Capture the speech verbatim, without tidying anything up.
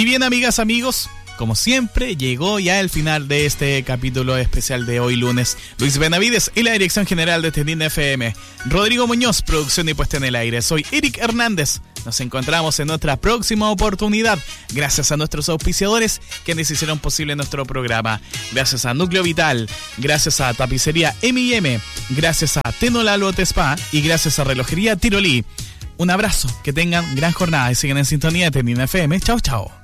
Y bien, amigas, amigos, como siempre, llegó ya el final de este capítulo especial de hoy lunes. Luis Benavides y la dirección general de Tendín F M. Rodrigo Muñoz, producción y puesta en el aire. Soy Eric Hernández. Nos encontramos en otra próxima oportunidad. Gracias a nuestros auspiciadores quienes hicieron posible nuestro programa. Gracias a Núcleo Vital. Gracias a Tapicería eme y eme. Gracias a Tenolalo Spa. Y gracias a Relojería Tirolí. Un abrazo. Que tengan gran jornada y sigan en sintonía de Tendín F M. Chao, chao.